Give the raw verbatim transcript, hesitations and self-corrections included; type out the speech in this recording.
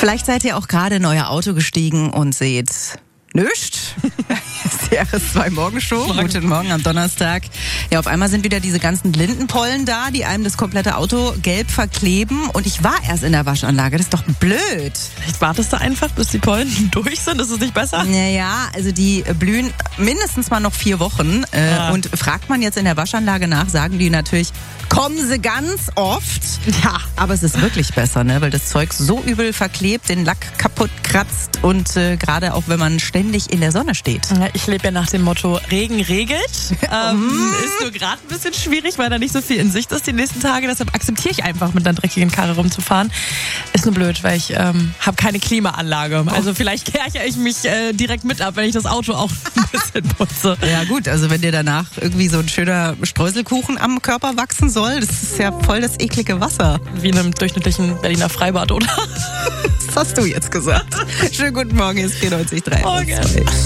Vielleicht seid ihr auch gerade in euer Auto gestiegen und seht nichts. Die R S zwei Morgenshow. Morgen. Guten Morgen am Donnerstag. Ja, auf einmal sind wieder diese ganzen Lindenpollen da, die einem das komplette Auto gelb verkleben. Und ich war erst in der Waschanlage. Das ist doch blöd. Vielleicht wartest du einfach, bis die Pollen durch sind. Ist es nicht besser? Naja, also die blühen mindestens mal noch vier Wochen. Äh, ah. Und fragt man jetzt in der Waschanlage nach, sagen die natürlich, kommen sie ganz oft. Ja. Aber es ist wirklich besser, ne? Weil das Zeug so übel verklebt, den Lack kaputt kratzt. Und äh, gerade auch, wenn man ständig in der Sonne steht. Ja, ich lebe ja nach dem Motto, Regen regelt. ähm, ist nur gerade ein bisschen schwierig, weil da nicht so viel in Sicht ist die nächsten Tage. Deshalb akzeptiere ich einfach, mit einer dreckigen Karre rumzufahren. Ist nur blöd, weil ich ähm, habe keine Klimaanlage. Also vielleicht kehre ich mich äh, direkt mit ab, wenn ich das Auto auch ein bisschen putze. Ja gut, also wenn dir danach irgendwie so ein schöner Streuselkuchen am Körper wachsen soll, das ist ja voll das eklige Wasser. Wie in einem durchschnittlichen Berliner Freibad, oder? Das hast du jetzt gesagt. Schönen guten Morgen, hier ist vierundneunzig Komma drei. Morgen.